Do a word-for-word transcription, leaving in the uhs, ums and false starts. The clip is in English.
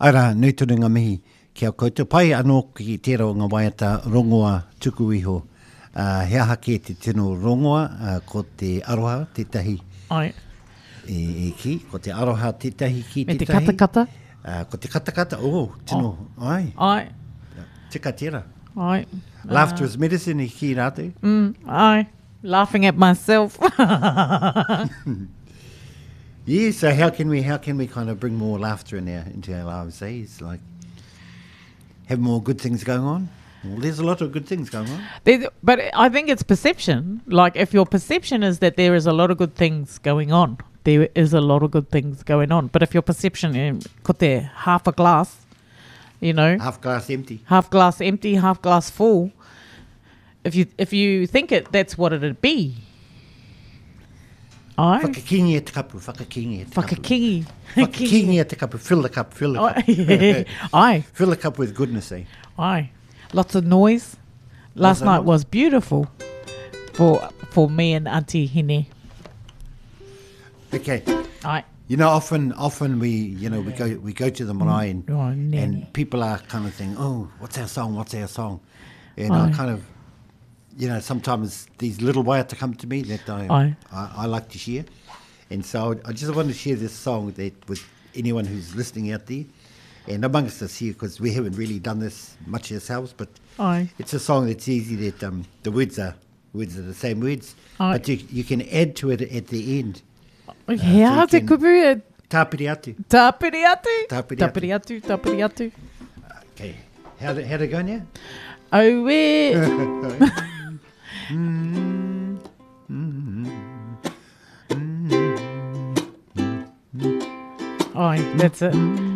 Ara, nui tunu ngā mihi kia koutou. Pai anō ki tērā o ngā waiata rongoa tuku iho. Uh, he aha ke te tino rongoa uh, ko te aroha, tētahi Ai. e, e ki. Ko te aroha tētahi ki Me te tētahi. katakata. Uh, ko te katakata, oh, tino, oh. ai. Ai. Tika tērā. Ai. Laughter is medicine i ki rātou. Mm, ai. Laughing at myself. Yeah, so how can we how can we kind of bring more laughter in our into our lives? Eh? It's like have more good things going on. Well, there's a lot of good things going on. There's, but I think it's perception. Like if your perception is that there is a lot of good things going on, there is a lot of good things going on. But if your perception is ko te half a glass, you know, Half glass empty. half glass empty, half glass full. If you if you think it, that's what it'd be. Ai. Whakakingi e te kapu, whakakingi e te kapu. Whakakingi. Whakakingi e te kapu, fill the cup, fill the cup. Ai. Ai. Fill the cup with goodness, eh? Aye. Lots of noise. Last Lots of night noise. was beautiful for for me and Auntie Hine. Okay. Aye. You know, often often we, you know, we go we go to the marae and, Oh, nene. and people are kind of saying, oh, what's our song, what's our song? And Aye. I kind of, you know, sometimes these little waiata come to me that I, Aye. I, I like to share. And so I just want to share this song that with anyone who's listening out there. And amongst us here, because we haven't really done this much ourselves, but Aye. it's a song that's easy that um, the words are words are the same words, Aye. but you, you can add to it at the end. Hea so te you can- kupu e Tāpiri atu. tapiri atu. Tapiri atu. Tapiri atu. Tapiri atu. Okay. How'd it, how'd it go now? Oh, we. Aye, that's it.